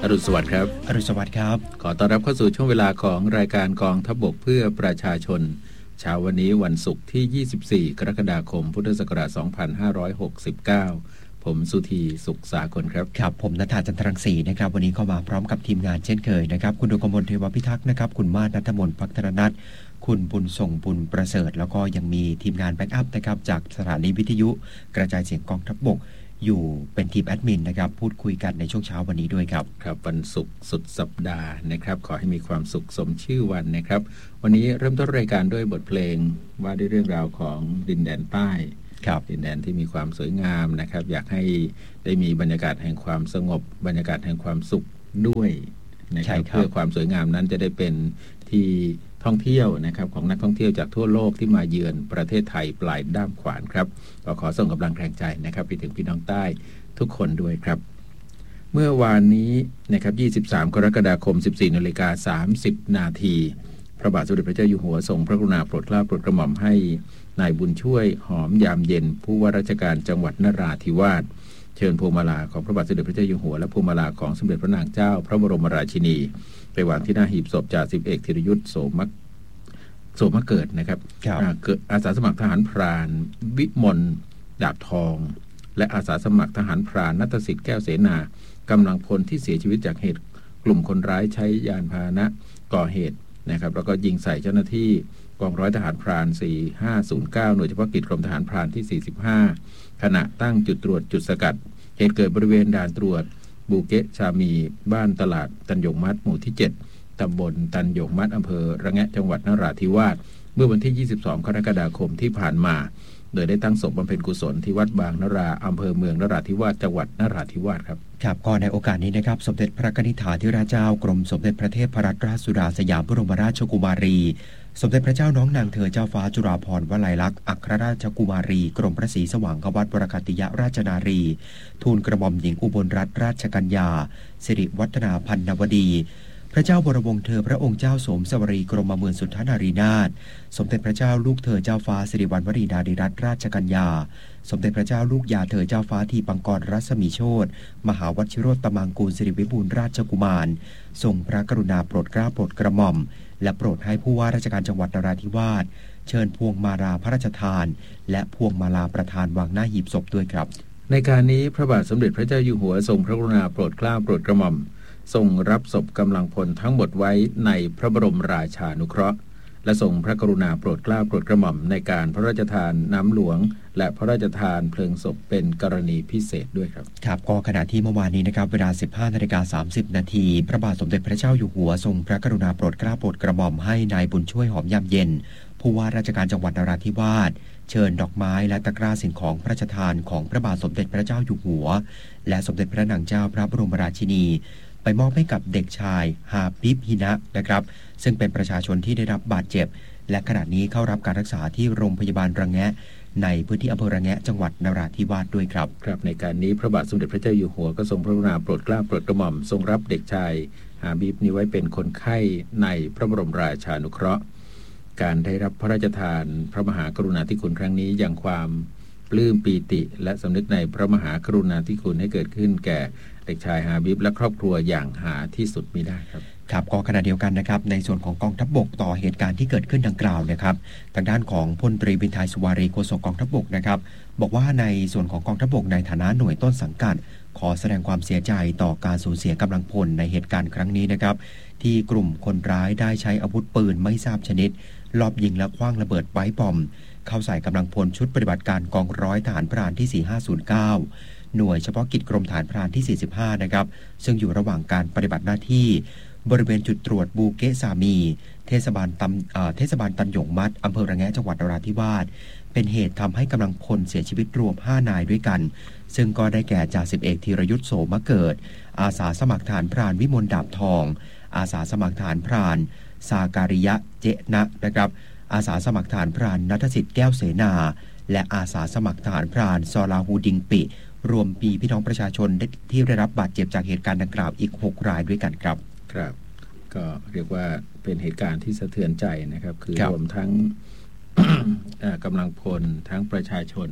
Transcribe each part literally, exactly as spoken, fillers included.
รุณสวัสดิ์ครับอรุณสวัสดิ์ครับขอต้อนรับเข้าสู่ช่วงเวลาของรายการกองทัพบกเพื่อประชาชนเช้าวันนี้วันศุกร์ที่ยี่สิบสี่กรกฎาคมพุทธศักราชสองพันห้าร้อยหกสิบเก้าผมสุธีสุขสากลครับครับผมณัฐาจันทรังสีนะครับวันนี้เข้ามาพร้อมกับทีมงานเช่นเคยนะครับคุณดวงกมลเทวพิทักษ์นะครับคุณมาศณัฐมนต์ภักธรนัทคุณบุญส่งบุญประเสริฐแล้วก็ยังมีทีมงานแบ็กอัพนะครับจากสถานีวิทยุกระจายเสียงกองทัพบกอยู่เป็นทีมแอดมินนะครับพูดคุยกันในช่วงเช้าวันนี้ด้วยครับครับวันศุกร์สุดสัปดาห์นะครับขอให้มีความสุขสมชื่อวันนะครับวันนี้เริ่มต้นรายการด้วยบทเพลงว่าด้วยเรื่องราวของดินแดนใต้ดินแดนที่มีความสวยงามนะครับอยากให้ได้มีบรรยากาศแห่งความสงบบรรยากาศแห่งความสุขด้วยนะครับเพื่อความสวยงามนั้นจะได้เป็นที่ท่องเที่ยวนะครับของนักท่องเที่ยวจากทั่วโลกที่มาเยือนประเทศไทยปลายด้ามขวานครับก็ขอส่งกำลังแรงใจนะครับไปถึงพี่น้องใต้ทุกคนด้วยครับเมื่อวานนี้นะครับยี่สิบสามกรกฎาคม สิบสี่นาฬิกาสามสิบนาทีพระบาทสมเด็จพระเจ้าอยู่หัวทรงพระกรุณาโปรดเกล้าโปรดกระหม่อมให้นายบุญช่วยหอมยามเย็นผู้ว่าราชการจังหวัดนราธิวาสเชิญพวงมาลาของพระบาทสมเด็จพระเจ้าอยู่หัวและพวงมาลาของสมเด็จพระนางเจ้าพระบรมราชินีไปวางที่หน้าหีบศพจ่าสิบเอกธีรยุทธโสมโสมเกิดนะครับเกิดอาสาสมัครทหารพรานวิมลดาบทองและอาสาสมัครทหารพรานณัฐสิทธิ์แก้วเสนากำลังพลที่เสียชีวิตจากเหตุกลุ่มคนร้ายใช้ยานพาหนะก่อเหตุนะครับแล้วก็ยิงใส่เจ้าหน้าที่กองร้อยทหารพรานสี่ห้าศูนย์เก้าหน่วยเฉพาะกิจกรมทหารพรานที่สี่สิบห้าขณะตั้งจุดตรวจจุดสกัดเหตุเกิดบริเวณด่านตรวจบูเกะชามีบ้านตลาดตันยงมัดหมู่ที่เจ็ดตำบลตันยงมัดอำเภอระแงะจังหวัดนราธิวาสเมื่อวันที่ยี่สิบสองกรกฎาคมที่ผ่านมาโดยได้ตั้งศพบำเพ็ญกุศลที่วัดบางนราอำเภอเมืองนราธิวาสจังหวัดนราธิวาสครับครับก็ในโอกาสนี้นะครับสมเด็จพระนิธิธิราชเจ้ากรมสมเด็จพระเทพรัตนราชสุดาสยามบรมราชกุมารีสมเด็จพระเจ้าน้องนางเธอเจ้าฟ้าจุฬาภรณ์วลัยลักษณ์อัครราชกุมารีกรมพระศรีสว่างควัตรวรคัตติยราชนารีทูลกระหม่อมหญิงอุบลรัตนราชกัญญาสิริวัฒนาพันนวดีพระเจ้าบรมวงศ์เธอพระองค์เจ้าสมสวรีกรมเมืองสุนทรนารีนาถสมเด็จพระเจ้าลูกเธอเจ้าฟ้าสิริวัณวรีนารีรัตนราชกัญญาสมเด็จพระเจ้าลูกยาเธอเจ้าฟ้าทีปังกรรัศมีโชติมหาวชิโรตมังกูลสิริวิบูลย์ราชกุมารทรงพระกรุณาโปรดเกล้าโปรดกระหม่อมและโปรดให้ผู้ว่าราชการจังหวัดนราธิวาสเชิญพวงมาลาพระราชทานและพวงมาลาประธานวางหน้าหีบศพด้วยครับในการนี้พระบาทสมเด็จพระเจ้าอยู่หัวทรงพระกรุณาโปรดเกล้าโปรดกระหม่อมทรงรับศพกำลังพลทั้งหมดไว้ในพระบรมราชานุเคราะห์และทรงพระกรุณาโปรดเกล้าโปรดกระหม่อมในการพระราชทานน้ำหลวงและพระราชทานเพลิงศพเป็นกรณีพิเศษด้วยครับครับก็ขณะที่เมื่อวานนี้นะครับเวลา สิบห้านาฬิกาสามสิบนาทีพระบาทสมเด็จพระเจ้าอยู่หัวทรงพระกรุณาโปรดเกล้าโปรดกระหม่อมให้นายบุญช่วยหอมยามเย็นผู้ว่าราชการจังหวัดนราธิวาสเชิญดอกไม้และตะกร้าสิ่งของพระราชทานของพระบาทสมเด็จพระเจ้าอยู่หัวและสมเด็จพระนางเจ้าพระบรมราชินีไปมอบให้กับเด็กชายฮาบิบฮินะนะครับซึ่งเป็นประชาชนที่ได้รับบาดเจ็บและขณะนี้เข้ารับการรักษาที่โรงพยาบาลระแงะในพื้นที่อำเภอระแงะจังหวัดนราธิวาสด้วยครับครับในการนี้พระบาทสมเด็จพระเจ้าอยู่หัวก็ทรงพระกรุณาโปรดเกล้าโปรดกระหม่อมทรงรับเด็กชายฮาบิบนี้ไว้เป็นคนไข้ในพระบรมราชานุเคราะห์การได้รับพระราชทานพระมหากรุณาธิคุณครั้งนี้ยังความปลื้มปีติและสำนึกในพระมหากรุณาธิคุณให้เกิดขึ้นแก่เด็กชายฮาบิบและครอบครัวอย่างหาที่สุดมิได้ครับครับก็ขณะเดียวกันนะครับในส่วนของกองทัพบกต่อเหตุการณ์ที่เกิดขึ้นดังกล่าวนะครับทางด้านของพลตรีวินไทยสุวารีโฆษกกองทัพบกนะครับบอกว่าในส่วนของกองทัพบกในฐานะหน่วยต้นสังกัดขอแสดงความเสียใจต่อการสูญเสียกำลังพลในเหตุการณ์ครั้งนี้นะครับที่กลุ่มคนร้ายได้ใช้อาวุธปืนไม่ทราบชนิดลอบยิงและขว้างระเบิดไว้บอมเข้าใส่กำลังพลชุดปฏิบัติการกองร้อยทหารพรานที่สี่ห้าศูนย์เก้าหน่วยเฉพาะกิจกรมฐานพรานที่สี่สิบห้านะครับซึ่งอยู่ระหว่างการปฏิบัติหน้าที่บริเวณจุดตรวจบูเกะสามีเทศบาลตำเทศบาลตันหยงมัดอำเภอระแงะจังหวัดนราธิวาสเป็นเหตุทำให้กำลังพลเสียชีวิตรวมห้านายด้วยกันซึ่งก็ได้แก่จ่าสิบเอกธีรยุทธโสมเกิดอาสาสมัครฐานพรานวิมลดาบทองอาสาสมัครฐานพรานสาการิยะเจนะนะครับอาสาสมัครฐานพรานณัฐสิทธิ์แก้วเสนาและอาสาสมัครฐานพรานซอลาฮูดิงปิรวมปีพี่น้องประชาชนที่ได้รับบาดเจ็บจากเหตุการณ์ดังกล่าวอีกหกรายด้วยกันครับครับก็เรียกว่าเป็นเหตุการณ์ที่สะเทือนใจนะครับคือรวมทั้ง กำลังพลทั้งประชาชน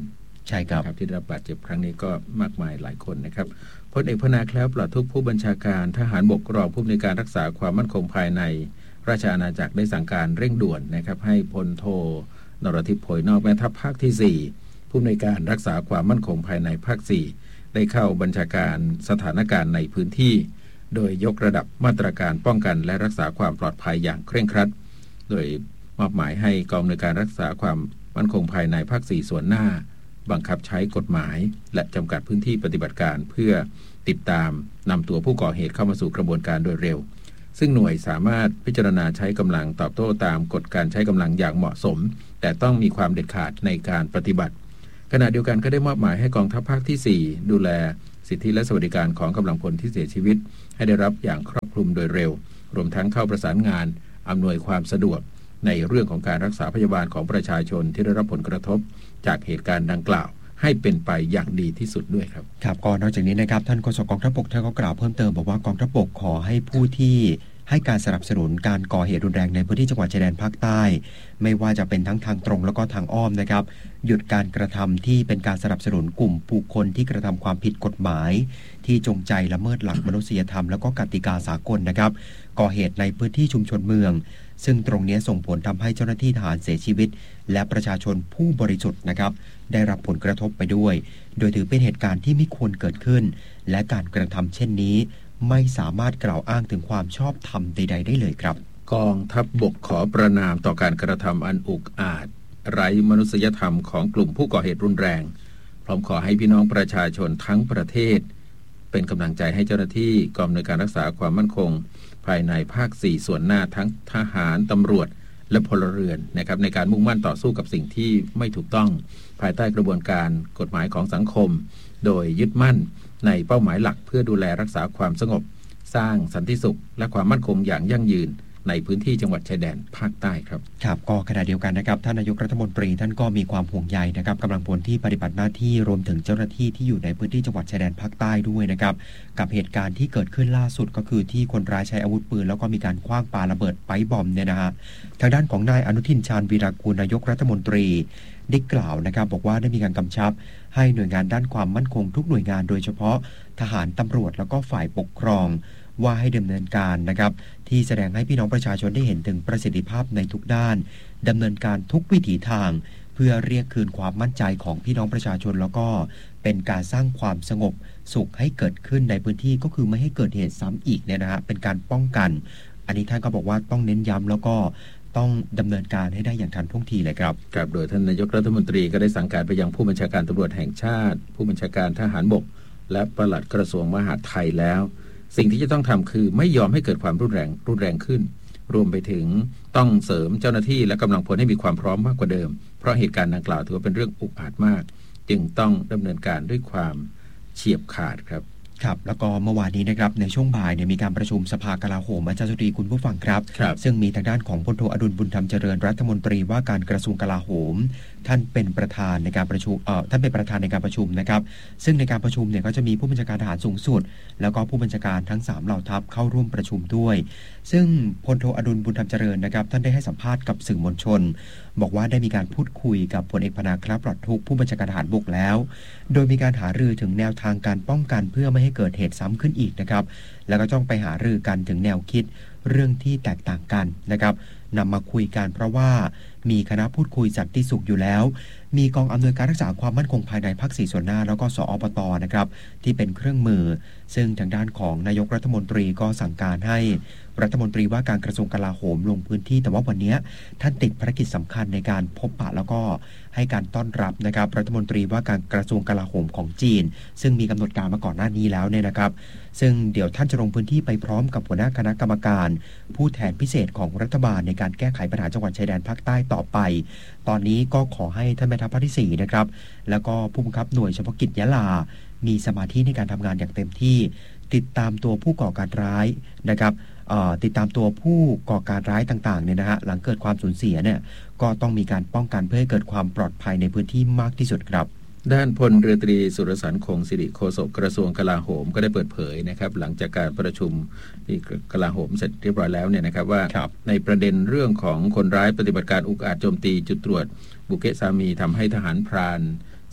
ใช่ครับที่ได้รับบาดเจ็บครั้งนี้ก็มากมายหลายคนนะครับพลเอกพนาแคล้วปลอดทุกข์ผู้บัญชาการทหารบกรองผู้อำนวยการรักษาความมั่นคงภายในราชอาณาจักรได้สั่งการเร่งด่วนนะครับให้พลโทนรทิพย์โผยนอกแม่ทัพภาคที่สี่ผู้อำนวยการรักษาความมั่นคงภายในภาคสี่ได้เข้าบัญชาการสถานการณ์ในพื้นที่โดยยกระดับมาตรการป้องกันและรักษาความปลอดภัยอย่างเคร่งครัดโดยมอบหมายให้กองอำนวยการรักษาความมั่นคงภายในภาคสี่ส่วนหน้าบังคับใช้กฎหมายและจำกัดพื้นที่ปฏิบัติการเพื่อติดตามนำตัวผู้ก่อเหตุเข้ามาสู่กระบวนการโดยเร็วซึ่งหน่วยสามารถพิจารณาใช้กำลังตอบโต้ตามกฎการใช้กำลังอย่างเหมาะสมแต่ต้องมีความเด็ดขาดในการปฏิบัติขณะเดียวกันก็ได้มอบหมายให้กองทัพภาคที่สี่ดูแลสิทธิและสวัสดิการของกำลังพลที่เสียชีวิตให้ได้รับอย่างครอบคลุมโดยเร็วรวมทั้งเข้าประสานงานอำนวยความสะดวกในเรื่องของการรักษาพยาบาลของประชาชนที่ได้รับผลกระทบจากเหตุการณ์ดังกล่าวให้เป็นไปอย่างดีที่สุดด้วยครับครับก็นอกจากนี้นะครับท่านโฆษกกองทัพบกท่านก็กล่าวเพิ่มเติมบอกว่ากองทัพบกขอให้ผู้ที่ให้การสนับสนุนการก่อเหตุรุนแรงในพื้นที่จังหวัดชายแดนภาคใต้ไม่ว่าจะเป็นทั้งทางตรงแล้วก็ทางอ้อมนะครับหยุดการกระทำที่เป็นการสนับสนุนกลุ่มบุคคลที่กระทำความผิดกฎหมายที่จงใจละเมิดหลักมนุษยธรรมแล้วก็กติกาสากลนะครับก่อเหตุในพื้นที่ชุมชนเมืองซึ่งตรงนี้ส่งผลทำให้เจ้าหน้าที่ทหารเสียชีวิตและประชาชนผู้บริสุทธิ์นะครับได้รับผลกระทบไปด้วยโดยถือเป็นเหตุการณ์ที่ไม่ควรเกิดขึ้นและการกระทำเช่นนี้ไม่สามารถกล่าวอ้างถึงความชอบธรรมใดๆได้เลยครับกองทัพบกขอประณามต่อการกระทำอันอุกอาจไร้มนุษยธรรมของกลุ่มผู้ก่อเหตุรุนแรงพร้อมขอให้พี่น้องประชาชนทั้งประเทศเป็นกำลังใจให้เจ้าหน้าที่กองอำนวยการรักษาความมั่นคงภายในภาคสี่ส่วนหน้าทั้งทหารตำรวจและพลเรือนนะครับในการมุ่งมั่นต่อสู้กับสิ่งที่ไม่ถูกต้องภายใต้กระบวนการกฎหมายของสังคมโดยยึดมั่นในเป้าหมายหลักเพื่อดูแลรักษาความสงบสร้างสันติสุขและความมั่นคงอย่างยั่งยืนในพื้นที่จังหวัดชายแดนภาคใต้ครับครับก็ขณะเดียวกันนะครับท่านนายกรัฐมนตรีท่านก็มีความห่วงใยนะครับกำลังพลที่ปฏิบัติหน้าที่รวมถึงเจ้าหน้าที่ที่อยู่ในพื้นที่จังหวัดชายแดนภาคใต้ด้วยนะครับกับเหตุการณ์ที่เกิดขึ้นล่าสุดก็คือที่คนร้ายใช้อาวุธปืนแล้วก็มีการขว้างปาระเบิดไปบอมเนี่ยนะฮะทางด้านของนายอนุทินชาญวีรกูลนายกรัฐมนตรีได้กล่าวนะครับบอกว่าได้มีการกำชับให้หน่วยงานด้านความมั่นคงทุกหน่วยงานโดยเฉพาะทหารตำรวจแล้วก็ฝ่ายปกครองว่าให้ดำเนินการนะครับที่แสดงให้พี่น้องประชาชนได้เห็นถึงประสิทธิภาพในทุกด้านดำเนินการทุกวิถีทางเพื่อเรียกคืนความมั่นใจของพี่น้องประชาชนแล้วก็เป็นการสร้างความสงบสุขให้เกิดขึ้นในพื้นที่ก็คือไม่ให้เกิดเหตุซ้ำอีกเนี่ยนะฮะเป็นการป้องกันอันนี้ท่านก็บอกว่าต้องเน้นย้ำแล้วก็ต้องดำเนินการให้ได้อย่างทันท่วงทีเลยครับครับโดยท่านนายกรัฐมนตรีก็ได้สั่งการไปยังผู้บัญชาการตำรวจแห่งชาติผู้บัญชาการทหารบกและปลัดกระทรวงมหาดไทยแล้วสิ่งที่จะต้องทำคือไม่ยอมให้เกิดความรุนแรงรุนแรงขึ้นรวมไปถึงต้องเสริมเจ้าหน้าที่และกำลังพลให้มีความพร้อมมากกว่าเดิมเพราะเหตุการณ์ดังกล่าวถือว่าเป็นเรื่องอุกอาจมากจึงต้องดำเนินการด้วยความเฉียบขาดครับครับแล้วก็เมื่อวานนี้นะครับในช่วงบ่ายเนี่ยมีการประชุมสภากลาโหมอาจารย์สุรีคุณผู้ฟังครับซึ่งมีทางด้านของพลโทอดุลบุญธรรมเจริญรัฐมนตรีว่าการกระทรวงกลาโหมท่านเป็นประธานในการประชุมเอ่อท่านเป็นประธานในการประชุมนะครับซึ่งในการประชุมเนี่ยก็จะมีผู้บัญชาการทหารสูงสุดแล้วก็ผู้บัญชาการทั้งสามเหล่าทัพเข้าร่วมประชุมด้วยซึ่งพลโทอดุลบุญธรรมเจริญนะครับท่านได้ให้สัมภาษณ์กับสื่อมวลชนบอกว่าได้มีการพูดคุยกับพลเอกพนาแคล้วปลอดทุกข์ผู้บัญชาการทหารบกแล้วโดยมีการหารือถึงแนวทางการป้องกันเพื่อไม่ให้เกิดเหตุซ้ำขึ้นอีกนะครับแล้วก็ต้องไปหารือกันถึงแนวคิดเรื่องที่แตกต่างกันนะครับนำมาคุยกันเพราะว่ามีคณะพูดคุยสันติสุขอยู่แล้วมีกองอำนวยการรักษาความมั่นคงภายในภาคสี่ส่วนหน้าแล้วก็สอปตนะครับที่เป็นเครื่องมือซึ่งทางด้านของนายกรัฐมนตรีก็สั่งการให้รัฐมนตรีว่าการกระทรวงกลาโหมลงพื้นที่แต่ว่าวันนี้ท่านติดภารกิจสำคัญในการพบปะแล้วก็ให้การต้อนรับนะครับรัฐมนตรีว่าการกระทรวงกลาโหมของจีนซึ่งมีกำหนดการมาก่อนหน้านี้แล้วเนี่ยนะครับซึ่งเดี๋ยวท่านจะลงพื้นที่ไปพร้อมกับหัวหน้าคณะกรรมการผู้แทนพิเศษของรัฐบาลในการแก้ไขปัญหาจังหวัดชายแดนภาคใต้ต่อไปตอนนี้ก็ขอให้ท่านแม่ทัพภาคที่สี่นะครับแล้วก็ผู้บังคับหน่วยเฉพาะกิจยะลามีสมาธิในการทำงานอย่างเต็มที่ติดตามตัวผู้ก่อการร้ายนะครับติดตามตัวผู้ก่อการร้ายต่างๆเนี่ยนะฮะหลังเกิดความสูญเสียเนี่ยก็ต้องมีการป้องกันเพื่อให้เกิดความปลอดภัยในพื้นที่มากที่สุดครับด้านพลเรือตรีสุรสันต์คงสิริโฆษกกระทรวงกลาโหมก็ได้เปิดเผยนะครับหลังจากการประชุมที่กลาโหมเสร็จเรียบร้อยแล้วเนี่ยนะครับว่าในประเด็นเรื่องของคนร้ายปฏิบัติการอุกอาจโจมตีจุดตรวจบุเกะซามีทำให้ทหารพราน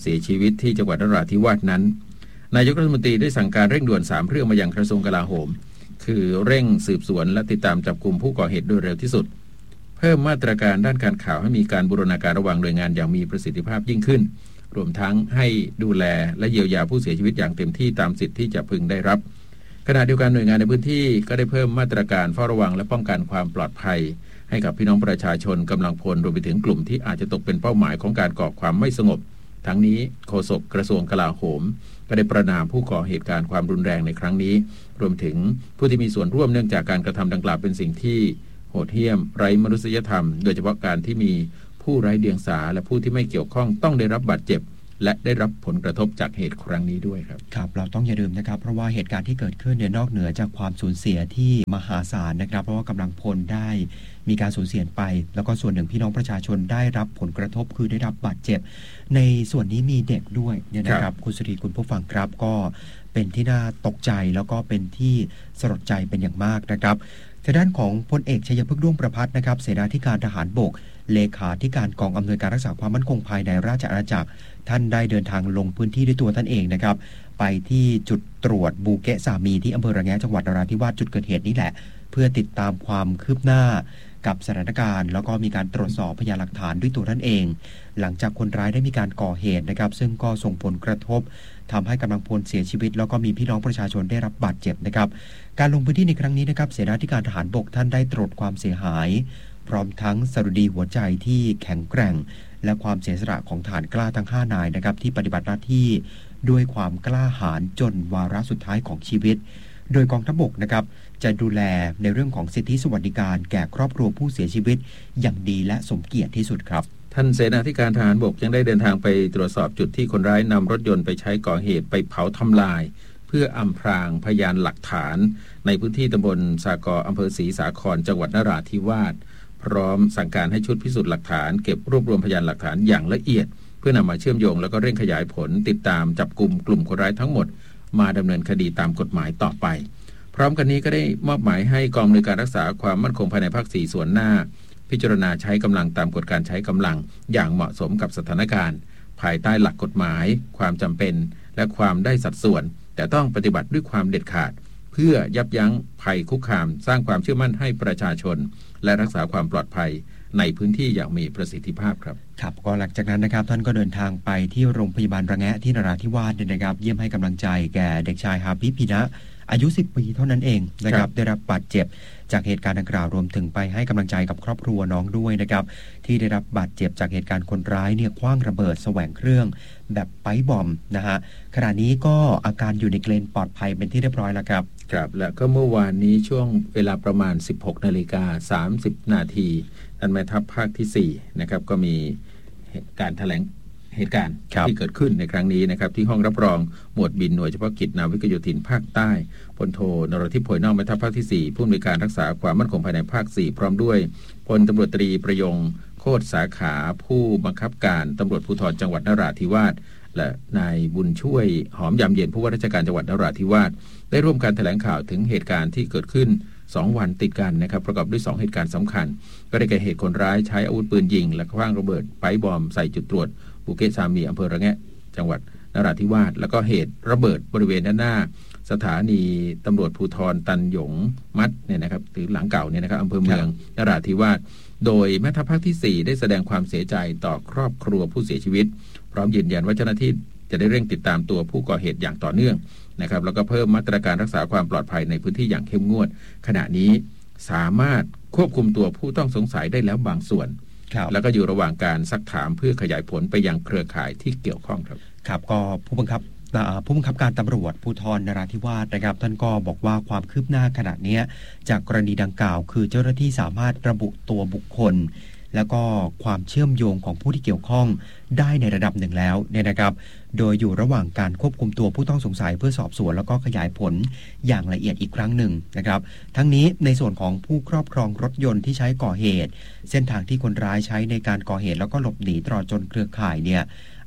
เสียชีวิตที่จังหวัดนราธิวาสนั้นนายกรัฐมนตรีได้สั่งการเร่งด่วนสามเรื่องมายังกระทรวงกลาโหมคือเร่งสืบสวนและติดตามจับกุมผู้ก่อเหตุโดยเร็วที่สุดเพิ่มมาตรการด้านการข่าวให้มีการบูรณาการระหว่างหน่วยงานอย่างมีประสิทธิภาพยิ่งขึ้นรวมทั้งให้ดูแลและเยียวยาผู้เสียชีวิตอย่างเต็มที่ตามสิทธิที่จะพึงได้รับขณะเดียวกันหน่วยงานในพื้นที่ก็ได้เพิ่มมาตรการเฝ้าระวังและป้องกันความปลอดภัยให้กับพี่น้องประชาชนกำลังพลรวมไปถึงกลุ่มที่อาจจะตกเป็นเป้าหมายของการก่อความไม่สงบทั้งนี้โฆษกกระทรวงกลาโหมก็ได้ประณามผู้ก่อเหตุการณ์ความรุนแรงในครั้งนี้รวมถึงผู้ที่มีส่วนร่วมเนื่องจากการกระทำดังกล่าวเป็นสิ่งที่โหดเหี้ยมไร้มนุษยธรรมโดยเฉพาะการที่มีผู้ไร้เดียงสาและผู้ที่ไม่เกี่ยวข้องต้องได้รับบาดเจ็บและได้รับผลกระทบจากเหตุครั้งนี้ด้วยครับครับเราต้องอย่าลืมนะครับเพราะว่าเหตุการณ์ที่เกิดขึ้นเนี่ยนอกเหนือจากความสูญเสียที่มหาศาลนะครับเพราะว่ากำลังพลได้มีการสูญเสียไปแล้วก็ส่วนหนึ่งพี่น้องประชาชนได้รับผลกระทบคือได้รับบาดเจ็บในส่วนนี้มีเด็กด้วยเนี่ยนะครับคุณสุรีคุณผู้ฟังครับก็เป็นที่น่าตกใจแล้วก็เป็นที่สลดใจเป็นอย่างมากนะครับทางด้านของพลเอกชัยพฤกษ์ด้วงประภัสนะครับเสนาธิการทหารบกเลขาธิการกองอำนวยการรักษาความมั่นคงภายในราชอาณาจักรท่านได้เดินทางลงพื้นที่ด้วยตัวท่านเองนะครับไปที่จุดตรวจบูเกะสามีที่อำเภอระแงะจังหวัดนราธิวาสจุดเกิดเหตุนี้แหละเพื่อติดตามความคืบหน้ากับสถานการณ์แล้วก็มีการตรวจสอบพยานหลักฐานด้วยตัวท่านเองหลังจากคนร้ายได้มีการก่อเหตุนะครับซึ่งก็ส่งผลกระทบทำให้กำลังพลเสียชีวิตแล้วก็มีพี่น้องประชาชนได้รับบาดเจ็บนะครับการลงพื้นที่ในครั้งนี้นะครับเสนาธิการทหารบกท่านได้ตรวจความเสียหายพร้อมทั้งสดุดีหัวใจที่แข็งแกร่งและความเสียสละของทหารกล้าทั้งห้านายนะครับที่ปฏิบัติหน้าที่ด้วยความกล้าหาญจนวาระสุดท้ายของชีวิตโดยกองทัพบกนะครับจะดูแลในเรื่องของสิทธิสวัสดิการแก่ครอบครัวผู้เสียชีวิตอย่างดีและสมเกียรติที่สุดครับท่านเสนาธิการทหารบกยังได้เดินทางไปตรวจสอบจุดที่คนร้ายนำรถยนต์ไปใช้ก่อเหตุไปเผาทำลายเพื่ออำพรางพยานหลักฐานในพื้นที่ตำบลสากออำเภอศรีสาครจังหวัดนราธิวาสพร้อมสั่งการให้ชุดพิสูจน์หลักฐานเก็บรวบรวมพยานหลักฐานอย่างละเอียดเพื่อนำมาเชื่อมโยงแล้วก็เร่งขยายผลติดตามจับกลุ่มกลุ่มคนร้ายทั้งหมดมาดำเนินคดีตามกฎหมายต่อไปพร้อมกันนี้ก็ได้มอบหมายให้กองอำนวยการรักษาความมั่นคงภายในภาคสี่ส่วนหน้าพิจารณาใช้กำลังตามกฎการใช้กำลังอย่างเหมาะสมกับสถานการณ์ภายใต้หลักกฎหมายความจำเป็นและความได้สัดส่วนแต่ต้องปฏิบัติด้วยความเด็ดขาดเพื่อยับยั้งภัยคุกคามสร้างความเชื่อมั่นให้ประชาชนและรักษาความปลอดภัยในพื้นที่อย่างมีประสิทธิภาพครับครับก็หลังจากนั้นนะครับท่านก็เดินทางไปที่โรงพยาบาลระแงะที่นราธิวาสนะครับเยี่ยมให้กำลังใจแก่เด็กชายฮาบิพีนะอายุสิบปีเท่านั้นเองนะครับได้รับบาดเจ็บจากเหตุการณ์ดังกล่าวรวมถึงไปให้กำลังใจกับครอบครัวน้องด้วยนะครับที่ได้รับบาดเจ็บจากเหตุการณ์คนร้ายเนี่ยคว้างระเบิดแสวงเครื่องแบบไปบอมนะฮะขณะนี้ก็อาการอยู่ในเกณฑ์ปลอดภัยเป็นที่เรียบร้อยแล้วครับครับและก็เมื่อวานนี้ช่วงเวลาประมาณ สิบหกนาฬิกาสามสิบนาทีท่านแม่ทัพภาคที่สี่นะครับก็มีการแถลงเหตุการณ์ที่เกิดขึ้นในครั้งนี้นะครับที่ห้องรับรองหมวดบินหน่วยเฉพาะกิจนาวิกโยธินภาคใต้พลโทนรทิพย์โพยนอกแม่ทัพภาคที่สี่ผู้อำนวยการรักษาความมั่นคงภายในภาคสี่พร้อมด้วยพลตำรวจตรีประยงโคตรสาขาผู้บังคับการตำรวจภูธรจังหวัดนราธิวาสและนายบุญช่วยหอมยามเย็นผู้ว่าราชการจังหวัดนราธิวาสได้ร่วมการแถลงข่าวถึงเหตุการณ์ที่เกิดขึ้นสองวันติดกันนะครับประกอบด้วยสองเหตุการณ์สำคัญก็ได้แก่เหตุคนร้ายใช้อาวุธปืนยิงและขว้างระเบิดไปบอมใส่จุดตรวจบูเกะซามีอำเภอระแงะจังหวัดนราธิวาสแล้วก็เหตุระเบิดบริเวณด้านหน้าสถานีตำรวจภูธรตันหยงมัดเนี่ยนะครับหรือหลังเก่าเนี่ยนะครับอำเภอเมืองนราธิวาสโดยแม่ทัพภาคที่สี่ได้แสดงความเสียใจต่อครอบครัวผู้เสียชีวิตพร้อมยืนยันว่าเจ้าหน้าที่จะได้เร่งติดตามตัวผู้ก่อเหตุอย่างต่อเนื่องนะครับแล้วก็เพิ่มมาตรการรักษาความปลอดภัยในพื้นที่อย่างเข้มงวดขณะนี้สามารถควบคุมตัวผู้ต้องสงสัยได้แล้วบางส่วนแล้วก็อยู่ระหว่างการซักถามเพื่อขยายผลไปยังเครือข่ายที่เกี่ยวข้องครับครับก็ผู้บังคับผู้บังคับการตำรวจภูธรนราธิวาสนะครับท่านก็บอกว่าความคืบหน้าขณะนี้จากกรณีดังกล่าวคือเจ้าหน้าที่สามารถระบุตัวบุคคลแล้วก็ความเชื่อมโยงของผู้ที่เกี่ยวข้องได้ในระดับหนึ่งแล้วเนี่ยนะครับโดยอยู่ระหว่างการควบคุมตัวผู้ต้องสงสัยเพื่อสอบสวนแล้วก็ขยายผลอย่างละเอียดอีกครั้งหนึ่งนะครับทั้งนี้ในส่วนของผู้ครอบครองรถยนต์ที่ใช้ก่อเหตุเส้นทางที่คนร้ายใช้ในการก่อเหตุแล้วก็หลบหนีตลอดจนเครือข่ายเนี่ย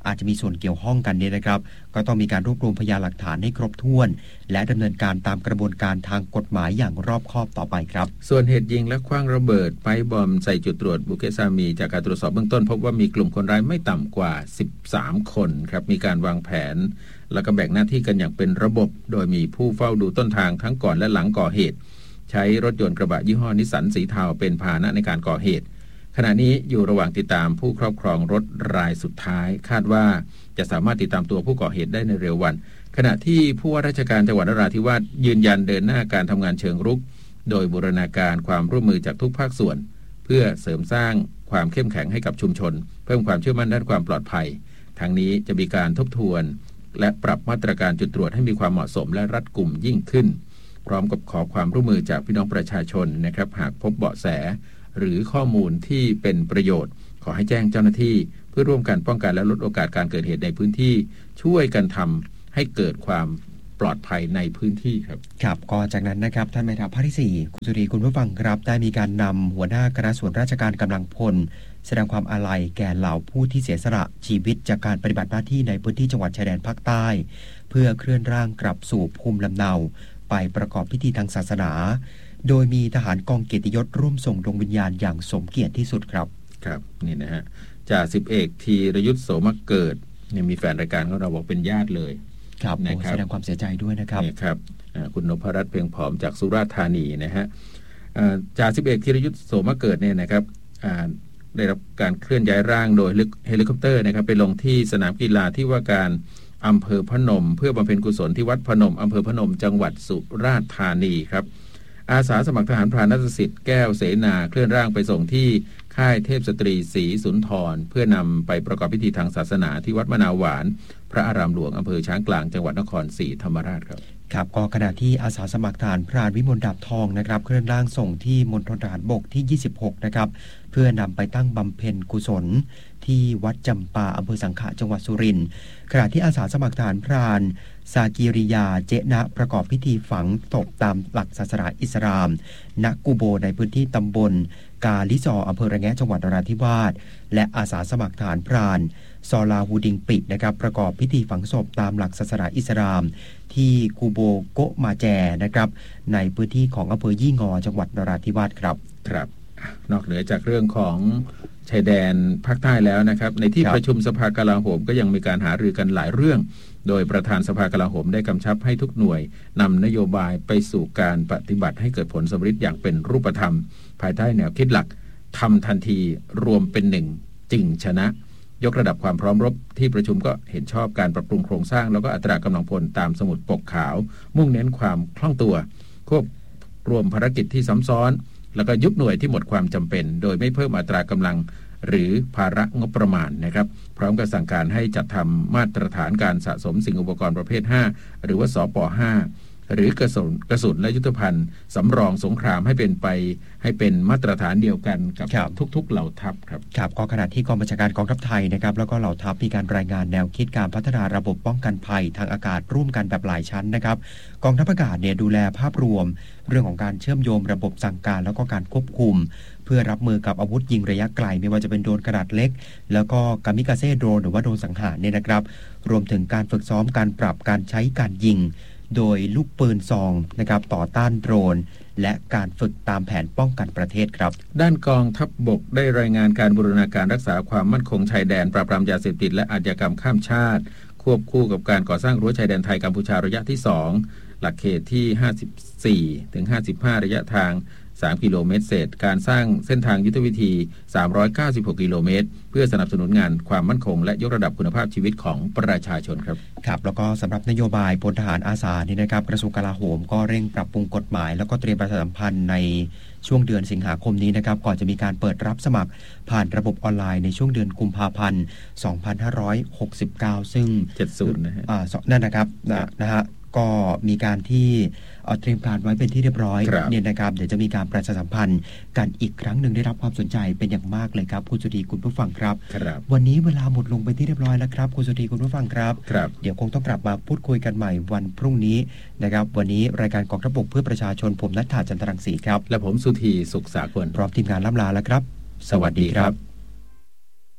อาจจะมีส่วนเกี่ยวข้องกันเนี่ยนะครับก็ต้องมีการรวบรวมพยานหลักฐานให้ครบถ้วนและดำเนินการตามกระบวนการทางกฎหมายอย่างรอบคอบต่อไปครับส่วนเหตุยิงและขว้างระเบิดไปบอมใส่จุดตรวจบุเกซามีจากการตรวจสอบเบื้องต้นพบว่ามีกลุ่มคนร้ายไม่ต่ำกว่าสิบสามคนครับมีการวางแผนแล้วก็แบ่งหน้าที่กันอย่างเป็นระบบโดยมีผู้เฝ้าดูต้นทางทั้งก่อนและหลังก่อเหตุใช้รถยนต์กระบะยี่ห้อนิสสันสีเทาเป็นพาหนะในการก่อเหตุขณะนี้อยู่ระหว่างติดตามผู้ครอบครองรถรายสุดท้ายคาดว่าจะสามารถติดตามตัวผู้ก่อเหตุได้ในเร็ววันขณะที่ผู้ว่าราชการจังหวัดนราธิวาสยืนยันเดินหน้าการทำงานเชิงรุกโดยบูรณาการความร่วมมือจากทุกภาคส่วนเพื่อเสริมสร้างความเข้มแข็งให้กับชุมชนเพิ่มความเชื่อมั่นด้านความปลอดภัยทั้งนี้จะมีการทบทวนและปรับมาตรการจุดตรวจให้มีความเหมาะสมและรัดกุมยิ่งขึ้นพร้อมกับขอความร่วมมือจากพี่น้องประชาชนนะครับหากพบเบาะแสหรือข้อมูลที่เป็นประโยชน์ขอให้แจ้งเจ้าหน้าที่เพื่อร่วมกันป้องกันและลดโอกาสการเกิดเหตุในพื้นที่ช่วยกันทำให้เกิดความปลอดภัยในพื้นที่ครับครับก็จากนั้นนะครับท่านแม่ทัพภาคที่สี่คุณสุรีคุณผู้ฟังครับได้มีการนำหัวหน้าคณะส่วนราชการกำลังพลแสดงความอาลัยแก่เหล่าผู้ที่เสียสละชีวิตจากการปฏิบัติหน้าที่ในพื้นที่จังหวัดชายแดนภาคใต้เพื่อเคลื่อนร่างกลับสู่ภูมิลำเนาไปประกอบพิธีทางศาสนาโดยมีทหารกองเกียรติยศร่วมส่งดวงวิญญาณอย่างสมเกียรติที่สุดครับครับนี่นะฮะจ่าสิบเอกธีรยุทธโสมเกิดเนี่ยมีแฟนรายการของเราบอกเป็นญาติเลยครับแสดงความเสียใจด้วยนะครับนี่ครับคุณนพรัตน์เพียงผอมจากสุราษฎร์ธานีนะฮะจ่าสิบเอกธีรยุทธโสมเกิดเนี่ยนะครับได้รับการเคลื่อนย้ายร่างโดยเฮลิคอปเตอร์นะครับไปลงที่สนามกีฬาที่ว่าการอำเภอพนมเพื่อบำเพ็ญกุศลที่วัดพนมอำเภอพนมจังหวัดสุราษฎร์ธานีครับอาสาสมัครทหารพรานนัทสิทธิ์แก้วเสนาเคลื่อนร่างไปส่งที่ค่ายเทพสตรีศรีสุนทรเพื่อนำไปประกอบพิธีทางศาสนาที่วัดมะนาวหวานพระอารามหลวงอำเภอช้างกลางจังหวัดนครศรีธรรมราชครับครับก็ขณะที่อาสาสมัครทหารพรานวิมลดาบทองนะครับเคลื่อนร่างส่งที่มณฑลทหารบกที่ยี่สิบหกนะครับเพื่อนำไปตั้งบำเพ็ญกุศลที่วัดจำปาอำเภอสังขะจังหวัดสุรินทร์ขณะที่อาสาสมัครทหารพรานซากิริยาเจนะประกอบพิธีฝังศพตามหลักศาสนาอิสลามณกูโบในพื้นที่ตำบลกาลิซออำเภอระแงะจังหวัดนราธิวาสและอาสาสมัครทหารพรานซอลาฮูดิงปินะครับประกอบพิธีฝังศพตามหลักศาสนาอิสลามที่กูโบโกมาแจนะครับในพื้นที่ของอำเภอยี่งอจังหวัดนราธิวาสครับครับนอกเหนือจากเรื่องของชายแดนภาคใต้แล้วนะครับในที่ประชุมสภากลาโหมก็ยังมีการหารือกันหลายเรื่องโดยประธานสภากลาโหมได้กำชับให้ทุกหน่วยนำนโยบายไปสู่การปฏิบัติให้เกิดผลสำเร็จอย่างเป็นรูปธรรมภายใต้แนวคิดหลักทำทันทีรวมเป็นหนึ่งจึงชนะยกระดับความพร้อมรบที่ประชุมก็เห็นชอบการปรับปรุงโครงสร้างแล้วก็อัตรากำลังพลตามสมุดปกขาวมุ่งเน้นความคล่องตัวควบรวมภารกิจที่ซ้ำซ้อนแล้วก็ยุบหน่วยที่หมดความจำเป็นโดยไม่เพิ่มอัตรากำลังหรือภาระงบประมาณนะครับพร้อมกับสั่งการให้จัดทำมาตรฐานการสะสมสิ่งอุปกรณ์ประเภทห้าหรือว่าสปห้าหรือกระสุนกระสุนและยุทโธภัณฑ์สำรองสงครามให้เป็นไปให้เป็นมาตรฐานเดียวกันกับทุกๆเหล่าทัพครับครับก็ขณะที่กองบัญชาการกองทัพไทยนะครับแล้วก็เหล่าทัพมีการรายงานแนวคิดการพัฒนาระบบป้องกันภัยทางอากาศร่วมกันแบบหลายชั้นนะครับกองทัพอากาศเนี่ยดูแลภาพรวมเรื่องของการเชื่อมโยงระบบสั่งการแล้วก็การควบคุมเพื่อรับมือกับอาวุธยิงระยะไกลไม่ว่าจะเป็นโดรนขนาดเล็กแล้วก็กามิกาเซ่โดรนหรือว่าโดรนสังหารเนี่ยนะครับรวมถึงการฝึกซ้อมการปรับการใช้การยิงโดยลูกปืนซองนะครับต่อต้านโดรนและการฝึกตามแผนป้องกันประเทศครับด้านกองทัพบกได้รายงานการบูรณาการรักษาความมั่นคงชายแดนปราบปรามยาเสพติดและอาชญากรรมข้ามชาติควบคู่กับการก่อสร้างรั้วชายแดนไทยกัมพูชาระยะที่สองหลักเขตที่ห้าสิบสี่ถึงห้าสิบห้าระยะทางสามกิโลเมตรเศษการสร้างเส้นทางยุทธวิธีสามร้อยเก้าสิบหกกิโลเมตรเพื่อสนับสนุนงานความมั่นคงและยกระดับคุณภาพชีวิตของประชาชนครับครับแล้วก็สำหรับนโยบายพลทหารอาสานี่นะครับกระทรวงกลาโหมก็เร่งปรับปรุงกฎหมายแล้วก็เตรียมประชาสัมพันธ์ในช่วงเดือนสิงหาคมนี้นะครับก่อนจะมีการเปิดรับสมัครผ่านระบบออนไลน์ในช่วงเดือนกุมภาพันธ์สองพันห้าร้อยหกสิบเก้าซึ่งเจ็ดสิบนะฮะอ่านั่นนะครับนะฮะก็มีการที่เตรียมการไว้เป็นที่เรียบร้อยเนี่ยนะครับเดี๋ยวจะมีการประชาสัมพันธ์กันอีกครั้งหนึ่งได้รับความสนใจเป็นอย่างมากเลยครับคุณสุธีคุณผู้ฟังครับวันนี้เวลาหมดลงไปที่เรียบร้อยแล้วครับคุณสุธีคุณผู้ฟังครับเดี๋ยวคงต้องกลับมาพูดคุยกันใหม่วันพรุ่งนี้นะครับวันนี้รายการกองทัพบกเพื่อประชาชนผมณัฐฐา จันทรังสีครับและผมสุธีสุขสากลพร้อมทีมงานล่ำลาแล้วครับสวัสดีครับ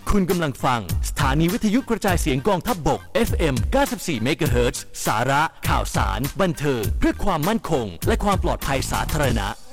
คุณกำลังฟังสถานีวิทยุกระจายเสียงกองทัพบก เอฟ เอ็ม เก้าสิบสี่ เมกะเฮิรตซ์ สาระข่าวสารบันเทิงเพื่อความมั่นคงและความปลอดภัยสาธารณะ